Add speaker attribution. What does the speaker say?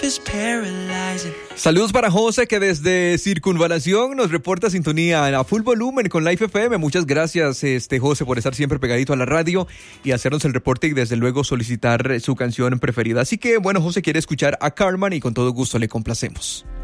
Speaker 1: Saludos para José, que desde Circunvalación nos reporta sintonía a full volumen con Life FM. Muchas gracias, José, por estar siempre pegadito a la radio y hacernos el reporte y desde luego solicitar su canción preferida. Así que, bueno, José quiere escuchar a Carmen y con todo gusto le complacemos.